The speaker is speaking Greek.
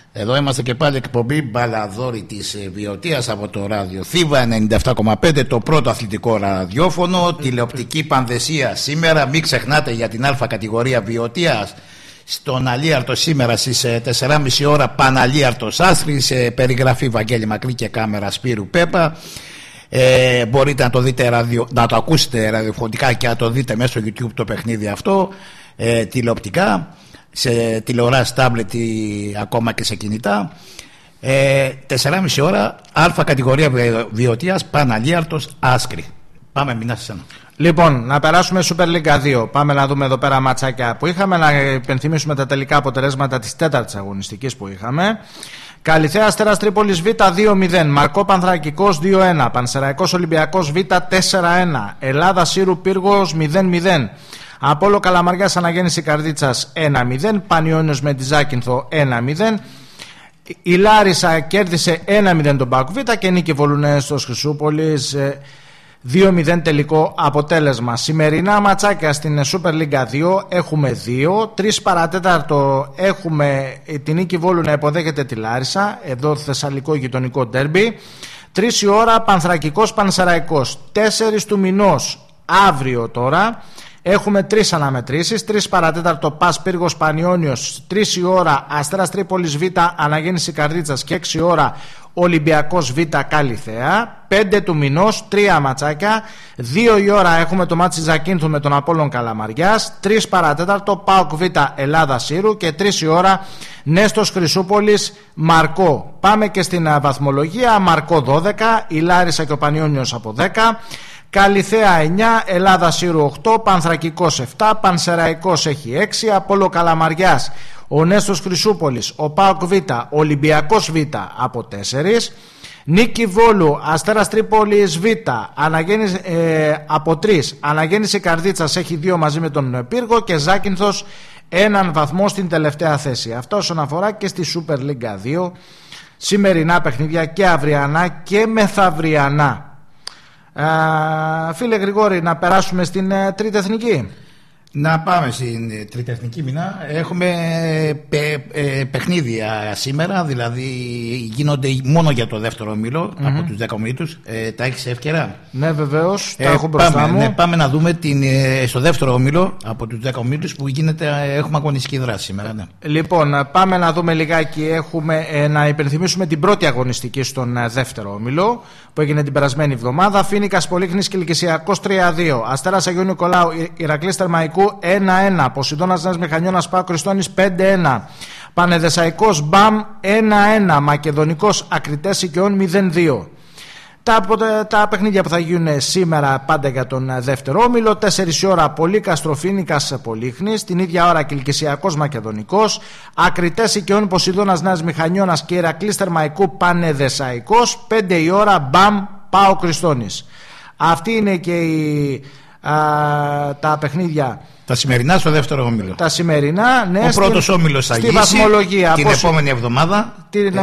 Εδώ είμαστε και πάλι, εκπομπή Μπαλαδόρη της Βιωτίας από το ράδιο Θήβα 97,5, το πρώτο αθλητικό ραδιόφωνο. Τηλεοπτική πανδεσία σήμερα, μην ξεχνάτε, για την Α κατηγορία Βιωτίας. Στον Αλίαρτο σήμερα στις 4.30 ώρα, Παναλίαρτος Άσρη, σε περιγραφή Βαγγέλη Μακρύ και κάμερα Σπύρου Πέπα. Μπορείτε να το δείτε να το ακούσετε ραδιοφωνικά και να το δείτε μέσα στο YouTube το παιχνίδι αυτό, τηλεοπτικά, σε τηλεοράση, τάμπλετ ή ακόμα και σε κινητά. 4.30 ώρα, Α κατηγορία Βιωτίας, Παναλίαρτος Άσκρη. Πάμε, μηνά σε σένα. Λοιπόν, να περάσουμε Super League 2. Πάμε να δούμε εδώ πέρα ματσάκια που είχαμε, να υπενθυμίσουμε τα τελικά αποτελέσματα της τέταρτης αγωνιστικής που είχαμε. Καλιθέα Αστέρας Τρίπολης Β 2-0, Μαρκό Πανθρακικός 2-1, Πανσεραϊκός Ολυμπιακός Β 4-1, Ελλάδα Σύρου Πύργος 0-0, Απόλλω Καλαμαριάς Αναγέννηση Καρδίτσας 1-0, Πανιώνιος με τη Ζάκυνθο 1-0, η Λάρισα κέρδισε 1-0 τον ΠΑΟΚ Β και νίκη Βολουνές στο Χρυσούπολης 2-0 τελικό αποτέλεσμα. Σημερινά ματσάκια στην Super League 2 έχουμε 2. 3 παρατέταρτο έχουμε την νίκη Βόλου να υποδέχεται τη Λάρισα, εδώ θεσσαλικό γειτονικό ντέρμπι. 3 η ώρα Πανθρακικός Πανσεραϊκός. 4 του μηνός αύριο τώρα έχουμε 3 αναμετρήσεις. 3 παρατέταρτο Πας Πύργος Πανιώνιος, 3 η ώρα Αστέρας Τρίπολης Β Αναγέννηση Καρδίτσας και 6 η ώρα Ολυμπιακός Β Καλιθέα. 5 του μηνός 3 ματσάκια. 2 η ώρα έχουμε το μάτσι Ζακίνθου με τον Απόλλων Καλαμαριάς. 3 παρατέταρτο ΠΑΟΚ Β Ελλάδα Σύρου και 3 η ώρα Νέστος Χρυσούπολης Μαρκό. Πάμε και στην βαθμολογία. Μαρκό 12, η Λάρισα και ο Πανιώνιος από 10, Καλιθέα 9, Ελλάδα Σύρου 8, Πανθρακικός 7, Πανσεραϊκός έχει 6, Απόλλω Καλαμαριάς, ο Νέστος Χρυσούπολης, ο ΠΑΟΚ Β, Ολυμπιακός Β από 4, Νίκη Βόλου, Αστέρας Τρίπολης Β από 3, Αναγέννηση Καρδίτσας έχει 2 μαζί με τον Πύργο και Ζάκυνθος 1 βαθμό στην τελευταία θέση. Αυτό όσον αφορά και στη Super League 2, σημερινά παιχνίδια και αυριανά και μεθαυριανά. Φίλε Γρηγόρη, να περάσουμε στην τρίτη εθνική. Να πάμε στην τρίτη εθνική μηνά. Έχουμε παιχνίδια σήμερα, δηλαδή γίνονται μόνο για το δεύτερο όμιλο από τους 10 ομίλους. Τα έχεις εύκαιρα? Ναι, βεβαίως, τα έχω μπροστά μου. Ναι, πάμε να δούμε στο δεύτερο όμιλο από τους 10 ομίλους που έχουμε αγωνιστική δράση σήμερα. Ναι. Λοιπόν, πάμε να δούμε λιγάκι. Έχουμε να υπενθυμίσουμε την πρώτη αγωνιστική στον δεύτερο όμιλο που έγινε την περασμένη εβδομάδα. Φοίνικας Πολύχνης και Λυκησιακός 3-2, Αστέρας Αγίου Νικολάου Ηρακλής Θερμαϊκού 1-1, Ποσειδώνας Νέας Μηχανιώνας Πάο Κριστώνης 5-1, Πανεδεσσαϊκός Μπαμ 1-1, Μακεδονικός Ακριτές Οικειών 0-2. Τα παιχνίδια που θα γίνουν σήμερα πάντα για τον δεύτερο όμιλο. 4 η ώρα Πολύκαστρο Φοίνικας Πολύχνης, την ίδια ώρα Κιλκησιακός Μακεδονικός, Ακριτές Οικειών Ποσειδώνας Νέας Μηχανιώνας και Ηρακλής Θερμαϊκού Πανεδεσσαϊκός. 5 η ώρα Μπαμ Πάο Κριστώνης. Αυτή είναι και τα παιχνίδια. Τα σημερινά στο δεύτερο όμιλο. Τα σημερινά, ναι. Ο πρώτος όμιλος θα γίνει βαθμολογία. Την επόμενη εβδομάδα.